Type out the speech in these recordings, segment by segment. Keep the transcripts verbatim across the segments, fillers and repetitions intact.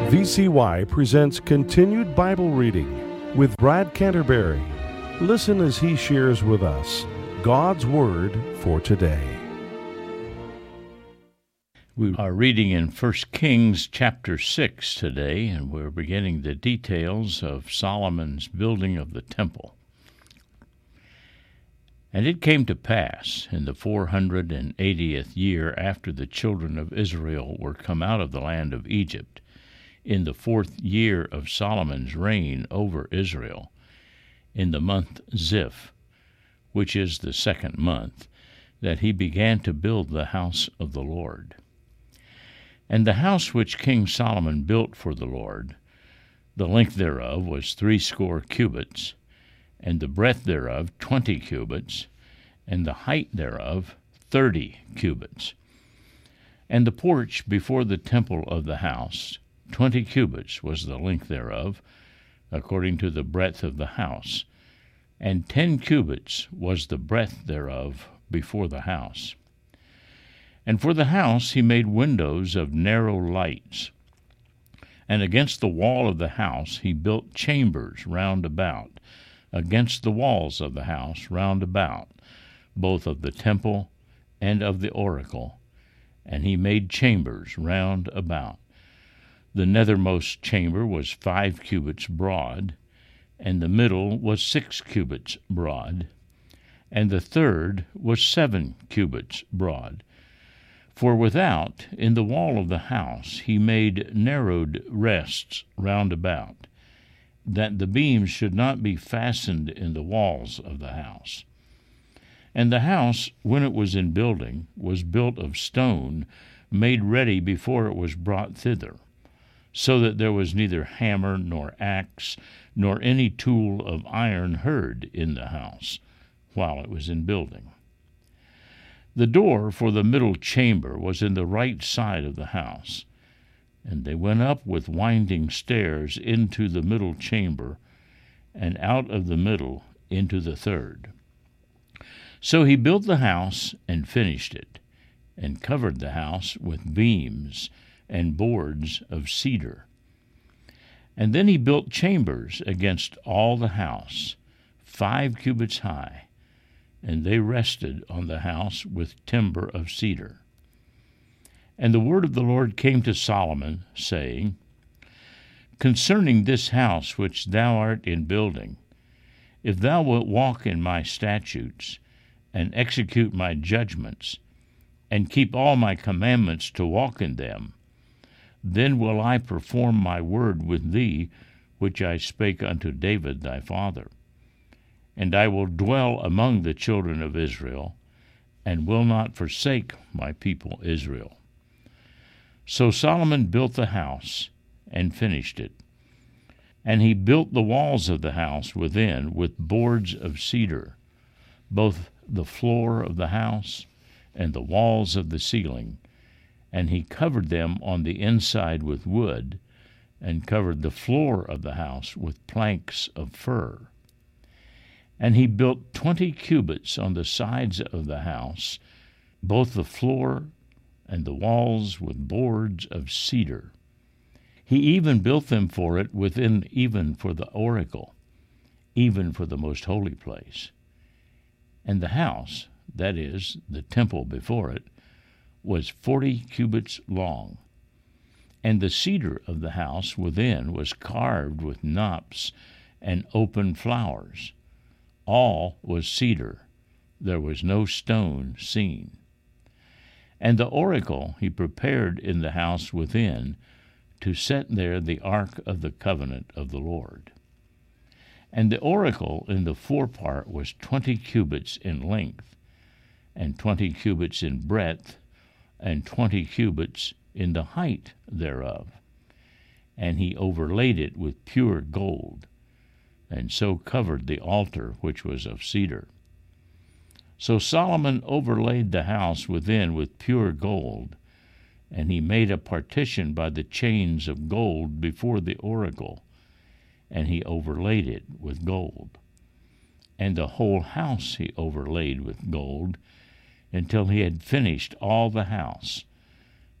V C Y presents Continued Bible Reading with Brad Canterbury. Listen as he shares with us God's Word for today. We are reading in First Kings chapter six today, and we're beginning the details of Solomon's building of the temple. And it came to pass in the four hundred and eightieth year after the children of Israel were come out of the land of Egypt, in the fourth year of Solomon's reign over Israel, in the month Ziph, which is the second month, that he began to build the house of the Lord. And the house which King Solomon built for the Lord, the length thereof was threescore cubits, and the breadth thereof twenty cubits, and the height thereof thirty cubits. And the porch before the temple of the house, twenty cubits was the length thereof, according to the breadth of the house, and ten cubits was the breadth thereof before the house. And for the house he made windows of narrow lights. And against the wall of the house he built chambers round about, against the walls of the house round about, both of the temple and of the oracle, and he made chambers round about. The nethermost chamber was five cubits broad, and the middle was six cubits broad, and the third was seven cubits broad. For without, in the wall of the house, he made narrowed rests round about, that the beams should not be fastened in the walls of the house. And the house, when it was in building, was built of stone, made ready before it was brought thither, so that there was neither hammer nor axe, nor any tool of iron heard in the house, while it was in building. The door for the middle chamber was in the right side of the house, and they went up with winding stairs into the middle chamber, and out of the middle into the third. So he built the house and finished it, and covered the house with beams and boards of cedar. And then he built chambers against all the house, five cubits high, and they rested on the house with timber of cedar. And the word of the Lord came to Solomon, saying, Concerning this house which thou art in building, if thou wilt walk in my statutes, and execute my judgments, and keep all my commandments to walk in them, then will I perform my word with thee, which I spake unto David thy father. And I will dwell among the children of Israel, and will not forsake my people Israel. So Solomon built the house, and finished it. And he built the walls of the house within with boards of cedar, both the floor of the house and the walls of the ceiling, and he covered them on the inside with wood, and covered the floor of the house with planks of fir. And he built twenty cubits on the sides of the house, both the floor and the walls with boards of cedar. He even built them for it within even for the oracle, even for the most holy place. And the house, that is, the temple before it, was forty cubits long. And the cedar of the house within was carved with knops and open flowers. All was cedar. There was no stone seen. And the oracle he prepared in the house within, to set there the ark of the covenant of the Lord. And the oracle in the forepart was twenty cubits in length, and twenty cubits in breadth, and twenty cubits in the height thereof. And he overlaid it with pure gold, and so covered the altar which was of cedar. So Solomon overlaid the house within with pure gold, and he made a partition by the chains of gold before the oracle, and he overlaid it with gold. And the whole house he overlaid with gold, until he had finished all the house,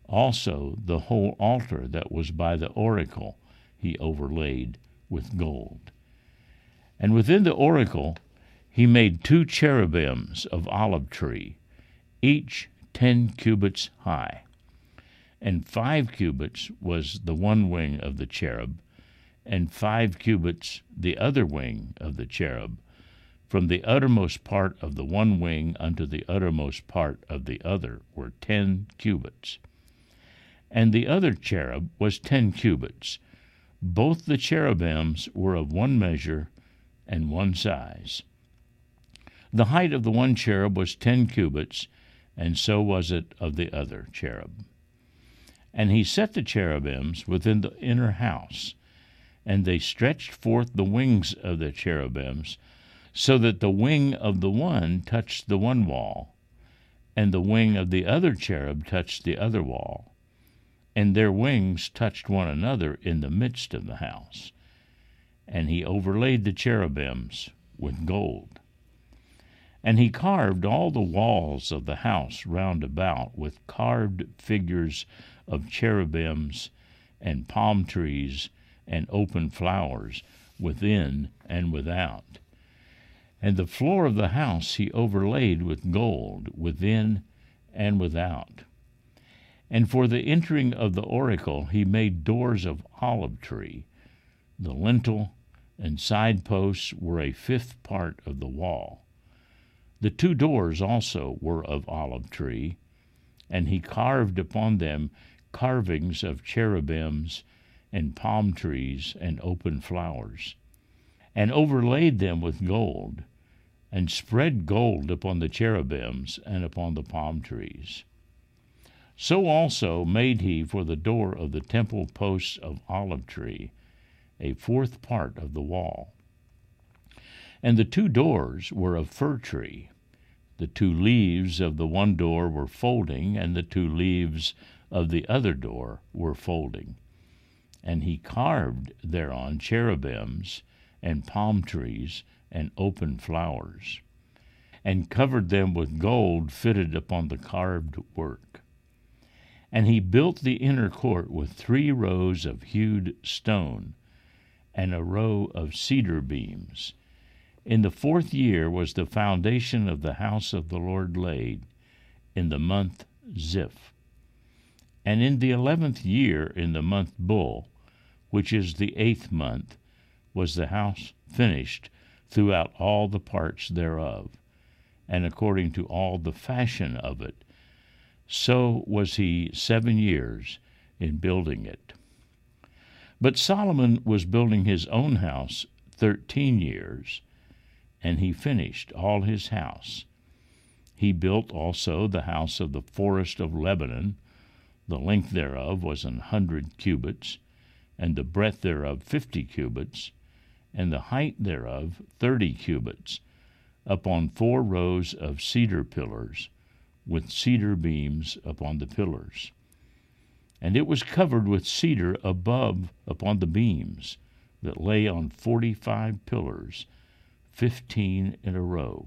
Also the whole altar that was by the oracle he overlaid with gold. And within the oracle he made two cherubims of olive tree, each ten cubits high. And five cubits was the one wing of the cherub, and five cubits the other wing of the cherub, from the uttermost part of the one wing unto the uttermost part of the other were ten cubits. And the other cherub was ten cubits. Both the cherubims were of one measure and one size. The height of the one cherub was ten cubits, and so was it of the other cherub. And he set the cherubims within the inner house, and they stretched forth the wings of the cherubims, so that the wing of the one touched the one wall, and the wing of the other cherub touched the other wall, and their wings touched one another in the midst of the house. And he overlaid the cherubims with gold. And he carved all the walls of the house round about with carved figures of cherubims and palm trees and open flowers within and without. And the floor of the house he overlaid with gold within and without. And for the entering of the oracle he made doors of olive tree. The lintel and side posts were a fifth part of the wall. The two doors also were of olive tree, and he carved upon them carvings of cherubims and palm trees and open flowers, and overlaid them with gold, and spread gold upon the cherubims and upon the palm trees. So also made he for the door of the temple posts of olive tree, a fourth part of the wall. And the two doors were of fir tree. The two leaves of the one door were folding, and the two leaves of the other door were folding. And he carved thereon cherubims and palm trees and open flowers, and covered them with gold fitted upon the carved work. And he built the inner court with three rows of hewed stone, and a row of cedar beams. In the fourth year was the foundation of the house of the Lord laid, in the month Ziph. And in the eleventh year, in the month Bul, which is the eighth month, was the house finished throughout all the parts thereof, and according to all the fashion of it. So was he seven years in building it. But Solomon was building his own house thirteen years, and he finished all his house. He built also the house of the forest of Lebanon. The length thereof was an hundred cubits, and the breadth thereof fifty cubits, and the height thereof thirty cubits, upon four rows of cedar pillars, with cedar beams upon the pillars. And it was covered with cedar above upon the beams, that lay on forty-five pillars, fifteen in a row.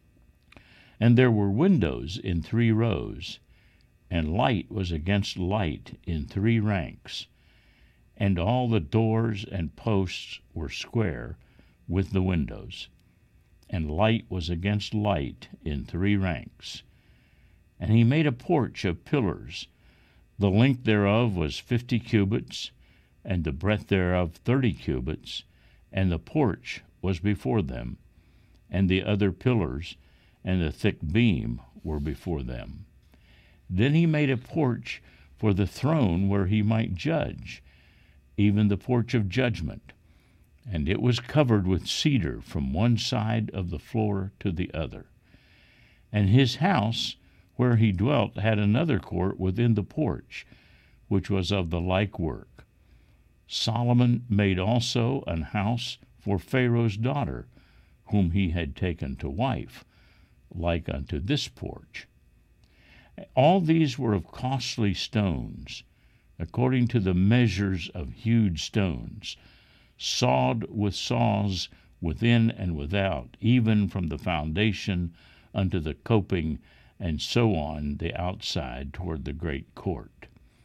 And there were windows in three rows, and light was against light in three ranks. And all the doors and posts were square with the windows, and light was against light in three ranks. And he made a porch of pillars. The length thereof was fifty cubits, and the breadth thereof thirty cubits, and the porch was before them, and the other pillars and the thick beam were before them. Then he made a porch for the throne where he might judge, even the porch of judgment, and it was covered with cedar from one side of the floor to the other. And his house where he dwelt had another court within the porch, which was of the like work. Solomon made also an house for Pharaoh's daughter, whom he had taken to wife, like unto this porch. All these were of costly stones, according to the measures of hewed stones, sawed with saws within and without, even from the foundation unto the coping, and so on the outside toward the great court.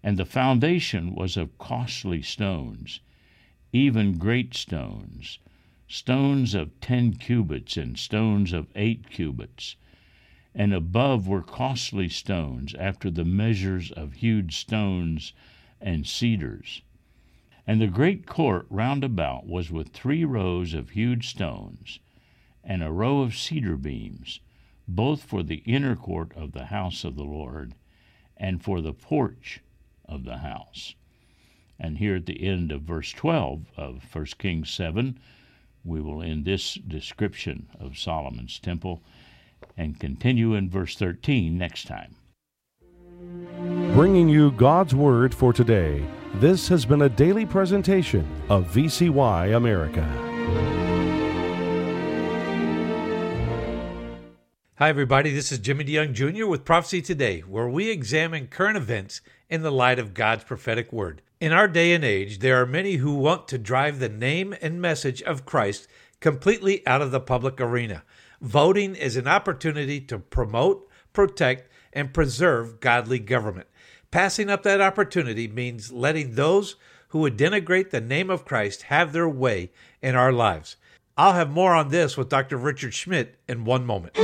And the foundation was of costly stones, even great stones, stones of ten cubits and stones of eight cubits. And above were costly stones, after the measures of huge stones and cedars. And the great court round about was with three rows of huge stones, and a row of cedar beams, both for the inner court of the house of the Lord, and for the porch of the house. And here at the end of verse twelve of First Kings seven, we will end this description of Solomon's temple and continue in verse thirteen next time. Bringing you God's Word for today, this has been a daily presentation of V C Y America. Hi, everybody. This is Jimmy DeYoung Junior with Prophecy Today, where we examine current events in the light of God's prophetic word. In our day and age, there are many who want to drive the name and message of Christ completely out of the public arena. Voting is an opportunity to promote, protect, and preserve godly government. Passing up that opportunity means letting those who would denigrate the name of Christ have their way in our lives. I'll have more on this with Doctor Richard Schmidt in one moment.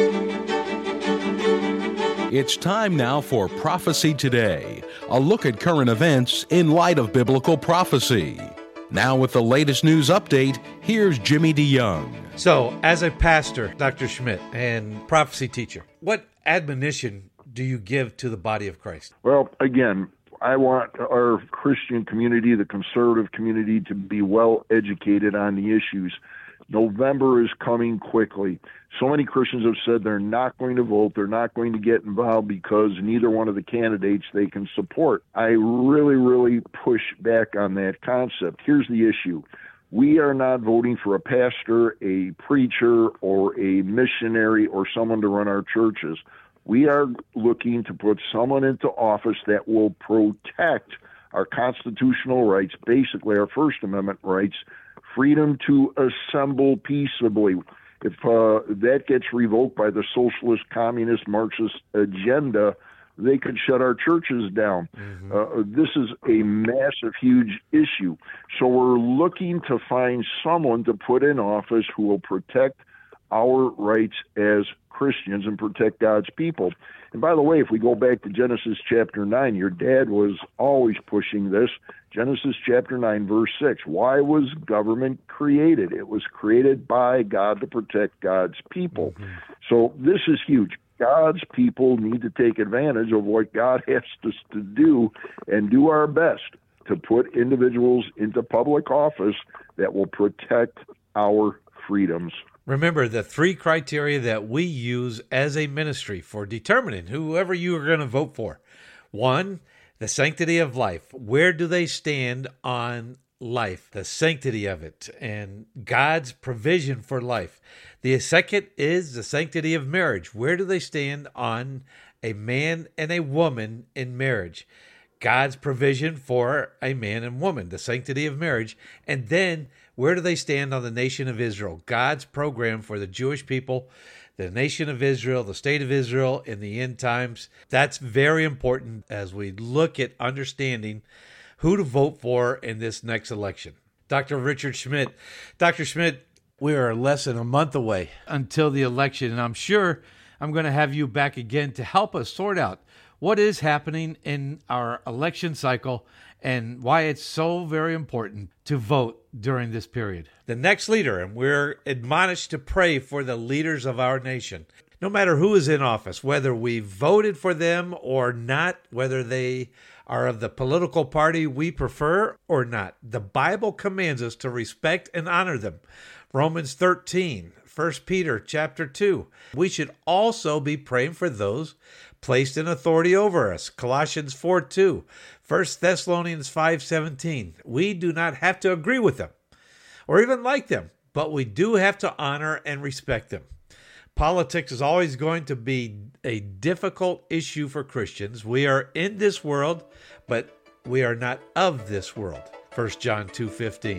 It's time now for Prophecy Today, a look at current events in light of biblical prophecy. Now with the latest news update, here's Jimmy DeYoung. So, as a pastor, Doctor Schmidt, and prophecy teacher, what admonition do you give to the body of Christ? Well, again, I want our Christian community, the conservative community, to be well educated on the issues. November is coming quickly. So many Christians have said they're not going to vote, they're not going to get involved because neither one of the candidates they can support. I really, really push back on that concept. Here's the issue. We are not voting for a pastor, a preacher, or a missionary, or someone to run our churches. We are looking to put someone into office that will protect our constitutional rights, basically our First Amendment rights, freedom to assemble peaceably. If uh, that gets revoked by the socialist, communist, Marxist agenda, they could shut our churches down. Mm-hmm. Uh, this is a massive, huge issue. So we're looking to find someone to put in office who will protect our rights as Christians and protect God's people. And by the way, if we go back to Genesis chapter nine, your dad was always pushing this. Genesis chapter nine, verse six. Why was government created? It was created by God to protect God's people. Mm-hmm. So this is huge. God's people need to take advantage of what God asks us to do and do our best to put individuals into public office that will protect our freedoms. Remember the three criteria that we use as a ministry for determining whoever you are going to vote for. One, the sanctity of life. Where do they stand on life? The sanctity of it and God's provision for life. The second is the sanctity of marriage. Where do they stand on a man and a woman in marriage? God's provision for a man and woman, the sanctity of marriage. And then where do they stand on the nation of Israel? God's program for the Jewish people, the nation of Israel, the state of Israel in the end times. That's very important as we look at understanding who to vote for in this next election. Doctor Richard Schmidt. Doctor Schmidt, we are less than a month away until the election, and I'm sure I'm going to have you back again to help us sort out what is happening in our election cycle and why it's so very important to vote during this period. The next leader, and we're admonished to pray for the leaders of our nation. No matter who is in office, whether we voted for them or not, whether they are of the political party we prefer or not, the Bible commands us to respect and honor them. Romans thirteen, First Peter chapter two. We should also be praying for those placed in authority over us. Colossians four two, First Thessalonians five seventeen. We do not have to agree with them or even like them, but we do have to honor and respect them. Politics is always going to be a difficult issue for Christians. We are in this world, but we are not of this world. First John two fifteen.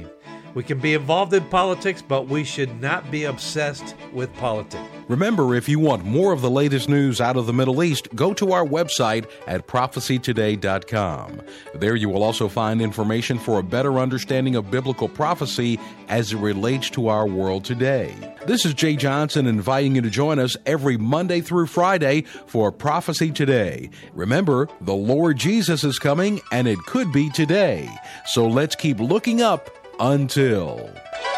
We can be involved in politics, but we should not be obsessed with politics. Remember, if you want more of the latest news out of the Middle East, go to our website at prophecy today dot com. There you will also find information for a better understanding of biblical prophecy as it relates to our world today. This is Jay Johnson inviting you to join us every Monday through Friday for Prophecy Today. Remember, the Lord Jesus is coming, and it could be today. So let's keep looking up until...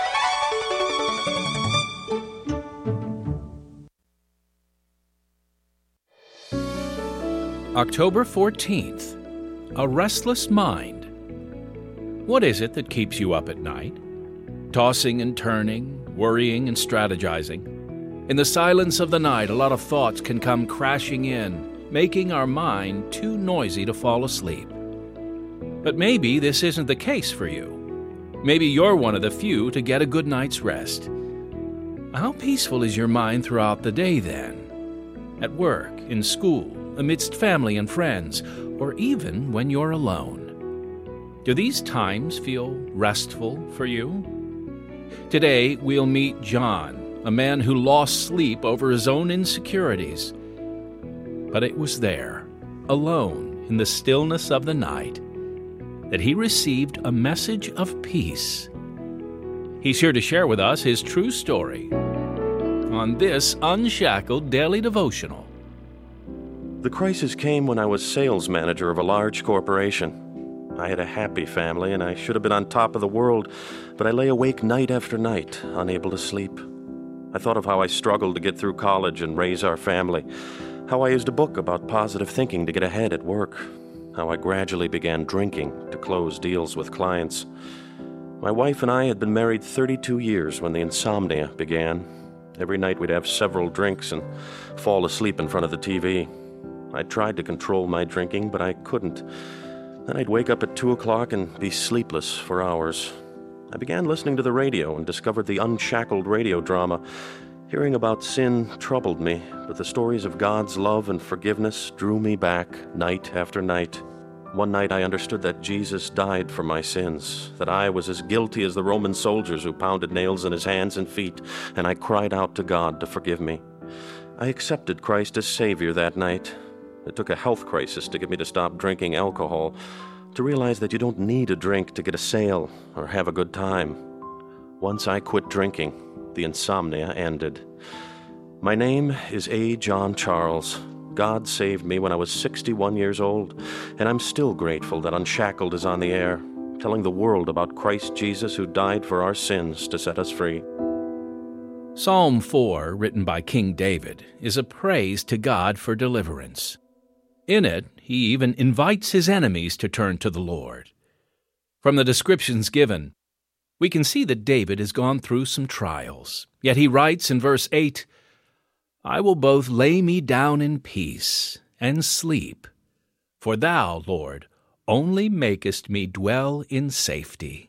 October fourteenth, A Restless Mind. What is it that keeps you up at night? Tossing and turning, worrying and strategizing. In the silence of the night, a lot of thoughts can come crashing in, making our mind too noisy to fall asleep. But maybe this isn't the case for you. Maybe you're one of the few to get a good night's rest. How peaceful is your mind throughout the day then? At work, in school, amidst family and friends, or even when you're alone? Do these times feel restful for you? Today, we'll meet John, a man who lost sleep over his own insecurities. But it was there, alone in the stillness of the night, that he received a message of peace. He's here to share with us his true story on this Unshackled Daily Devotional. The crisis came when I was sales manager of a large corporation. I had a happy family and I should have been on top of the world, but I lay awake night after night, unable to sleep. I thought of how I struggled to get through college and raise our family, how I used a book about positive thinking to get ahead at work, how I gradually began drinking to close deals with clients. My wife and I had been married thirty-two years when the insomnia began. Every night we'd have several drinks and fall asleep in front of the T V. I tried to control my drinking, but I couldn't. Then I'd wake up at two o'clock and be sleepless for hours. I began listening to the radio and discovered the Unshackled radio drama. Hearing about sin troubled me, but the stories of God's love and forgiveness drew me back night after night. One night I understood that Jesus died for my sins, that I was as guilty as the Roman soldiers who pounded nails in his hands and feet, and I cried out to God to forgive me. I accepted Christ as Savior that night. It took a health crisis to get me to stop drinking alcohol, to realize that you don't need a drink to get a sale or have a good time. Once I quit drinking, the insomnia ended. My name is A. John Charles. God saved me when I was sixty-one years old, and I'm still grateful that Unshackled is on the air, telling the world about Christ Jesus who died for our sins to set us free. Psalm four, written by King David, is a praise to God for deliverance. In it, he even invites his enemies to turn to the Lord. From the descriptions given, we can see that David has gone through some trials. Yet he writes in verse eight, I will both lay me down in peace and sleep, for thou, Lord, only makest me dwell in safety.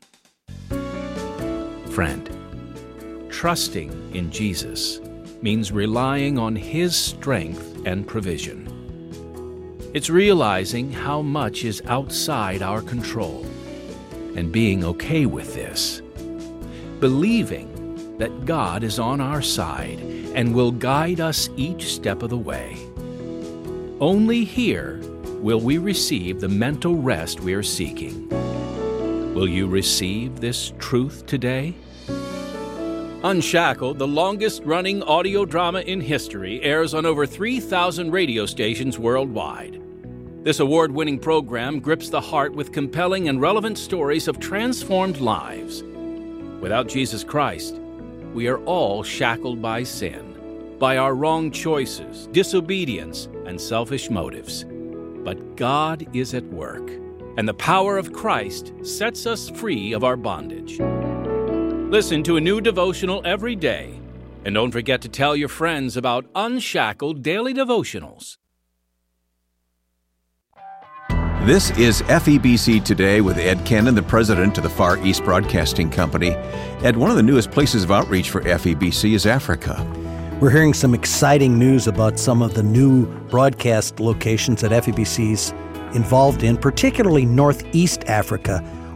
Friend, trusting in Jesus means relying on his strength and provision. It's realizing how much is outside our control and being okay with this. Believing that God is on our side and will guide us each step of the way. Only here will we receive the mental rest we are seeking. Will you receive this truth today? Unshackled, the longest-running audio drama in history, airs on over three thousand radio stations worldwide. This award-winning program grips the heart with compelling and relevant stories of transformed lives. Without Jesus Christ, we are all shackled by sin, by our wrong choices, disobedience, and selfish motives. But God is at work, and the power of Christ sets us free of our bondage. Listen to a new devotional every day, and don't forget to tell your friends about Unshackled Daily Devotionals. This is F E B C Today with Ed Cannon, the president of the Far East Broadcasting Company. Ed, one of the newest places of outreach for F E B C is Africa. We're hearing some exciting news about some of the new broadcast locations that F E B C's involved in, particularly Northeast Africa,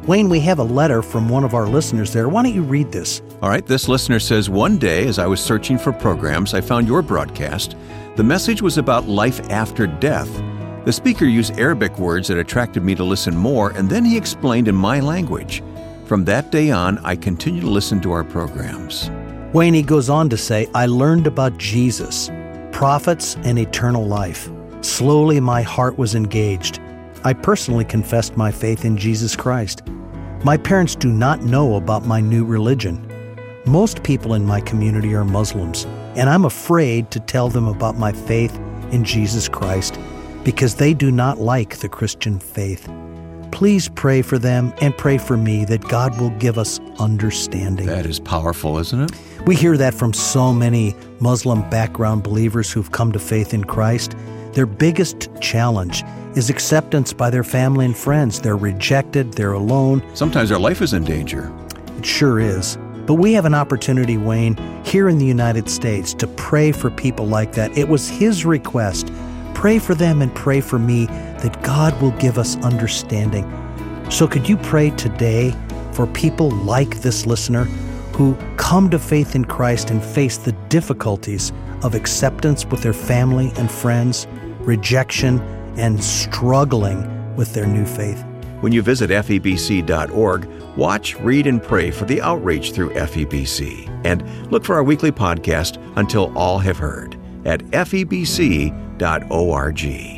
Wayne, we have a letter from one of our listeners there. Why don't you read this? All right, this listener says, one day as I was searching for programs, I found your broadcast. The message was about life after death. The speaker used Arabic words that attracted me to listen more, and then he explained in my language. From that day on, I continue to listen to our programs. Wayne, he goes on to say, I learned about Jesus, prophets, and eternal life. Slowly, my heart was engaged. I personally confessed my faith in Jesus Christ. My parents do not know about my new religion. Most people in my community are Muslims, and I'm afraid to tell them about my faith in Jesus Christ because they do not like the Christian faith. Please pray for them and pray for me that God will give us understanding. That is powerful, isn't it? We hear that from so many Muslim background believers who've come to faith in Christ. Their biggest challenge is acceptance by their family and friends. They're rejected, they're alone. Sometimes their life is in danger. It sure is. But we have an opportunity, Wayne, here in the United States to pray for people like that. It was his request. Pray for them and pray for me that God will give us understanding. So could you pray today for people like this listener who come to faith in Christ and face the difficulties of acceptance with their family and friends, rejection, and struggling with their new faith? When you visit F E B C dot org, watch, read, and pray for the outreach through F E B C. And look for our weekly podcast, Until All Have Heard, at F E B C dot org.